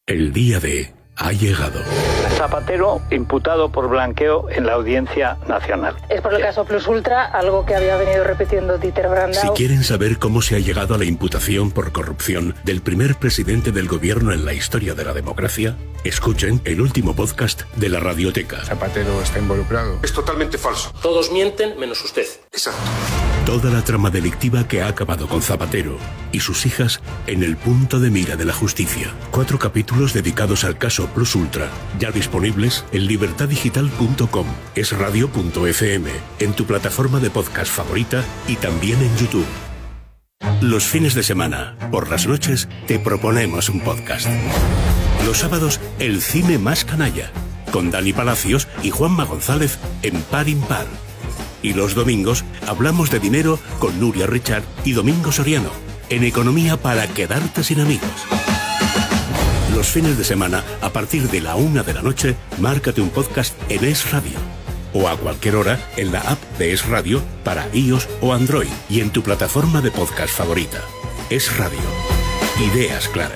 El día D ha llegado. Zapatero imputado por blanqueo en la Audiencia Nacional. Es por el caso Plus Ultra, algo que había venido repitiendo Dieter Brandau. Si quieren saber cómo se ha llegado a la imputación por corrupción del primer presidente del gobierno en la historia de la democracia, escuchen el último podcast de la Radioteca. Zapatero está involucrado. Es totalmente falso. Todos mienten menos usted. Exacto. Toda la trama delictiva que ha acabado con Zapatero y sus hijas en el punto de mira de la justicia. 4 capítulos dedicados al caso Plus Ultra, ya disponibles en libertadigital.com, esradio.fm, en tu plataforma de podcast favorita y también en YouTube. Los fines de semana, por las noches, te proponemos un podcast. Los sábados, el cine más canalla, con Dani Palacios y Juanma González en Par Impar. Y los domingos hablamos de dinero con Nuria Richard y Domingo Soriano, en Economía para quedarte sin amigos. Los fines de semana, a partir de la 1 de la noche, márcate un podcast en Es Radio. O a cualquier hora en la app de Es Radio para iOS o Android y en tu plataforma de podcast favorita. Es Radio. Ideas claras.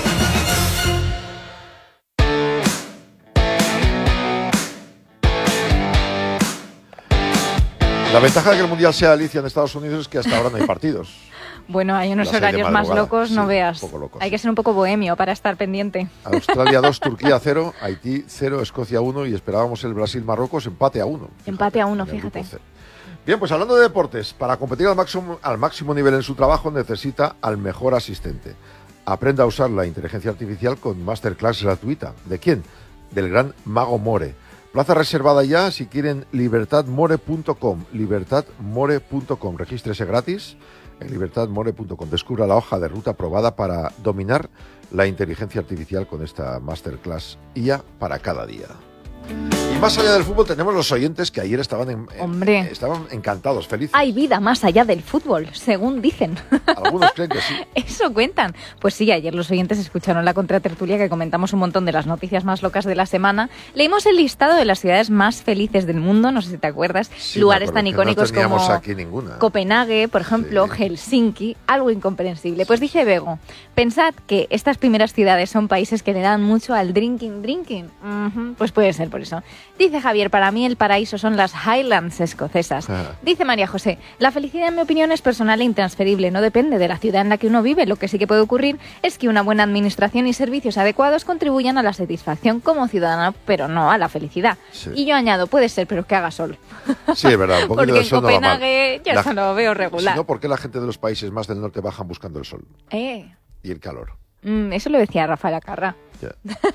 La ventaja de que el Mundial sea Alicia en Estados Unidos es que hasta ahora no hay partidos. Bueno, hay unos horarios más locos, no veas. Locos, hay que ser un poco bohemio para estar pendiente. Australia 2, Turquía 0, Haití 0, Escocia 1 y esperábamos el Brasil-Marruecos empate a 1. Empate a 1, fíjate. Bien, pues hablando de deportes, para competir al máximo nivel en su trabajo necesita al mejor asistente. Aprenda a usar la inteligencia artificial con masterclass gratuita. ¿De quién? Del gran Mago More. Plaza reservada ya si quieren libertadmore.com, libertadmore.com. Regístrese gratis en libertadmore.com. Descubra la hoja de ruta aprobada para dominar la inteligencia artificial con esta masterclass IA para cada día. Y más allá del fútbol tenemos los oyentes que ayer estaban estaban encantados, felices. Hay vida más allá del fútbol, según dicen. Algunos creen que sí. Eso cuentan. Pues sí, ayer los oyentes escucharon la contratertulia que comentamos un montón de las noticias más locas de la semana. Leímos el listado de las ciudades más felices del mundo, no sé si te acuerdas. Sí, lugares tan icónicos como aquí ninguna. Copenhague, por ejemplo, sí. Helsinki, algo incomprensible. Pues dice Bego, pensad que estas primeras ciudades son países que le dan mucho al drinking. Pues puede ser por eso. Dice Javier, para mí el paraíso son las Highlands escocesas. Dice María José, la felicidad en mi opinión es personal e intransferible, no depende de la ciudad en la que uno vive. Lo que sí que puede ocurrir es que una buena administración y servicios adecuados contribuyan a la satisfacción como ciudadano, pero no a la felicidad. Sí. Y yo añado, puede ser, pero que haga sol. Sí, es verdad, un poquito de sol no va mal. Porque en Copenhague ya eso lo veo regular. Si no, ¿por qué la gente de los países más del norte bajan buscando el sol? Y el calor. Eso lo decía Rafael Acarra. Ya.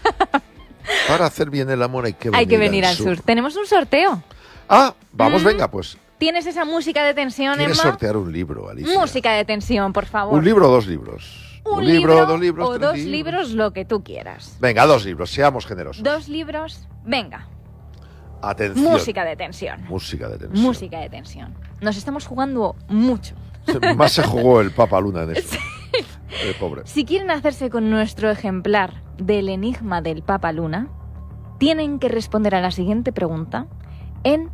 Para hacer bien el amor hay que venir al sur. Tenemos un sorteo. Vamos, venga, pues. ¿Tienes esa música de tensión, ¿Quieres Emma? sortear un libro, Alicia? Música de tensión, por favor. ¿Un libro o 2 libros? Un libro, 2 libros, o 2 libros, lo que tú quieras. Venga, 2 libros, seamos generosos. 2 libros, venga. Atención. Música de tensión. Música de tensión. Música de tensión. Nos estamos jugando mucho. Más se jugó el Papa Luna en eso. El pobre. Si quieren hacerse con nuestro ejemplar del enigma del Papa Luna, tienen que responder a la siguiente pregunta en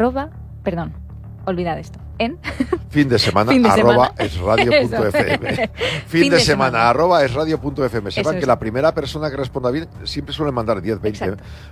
olvidad esto. En fin de semana, @esradio.fm. Fin de semana, @esradio.fm. Sepan que la primera persona que responda bien siempre suele mandar 10, 20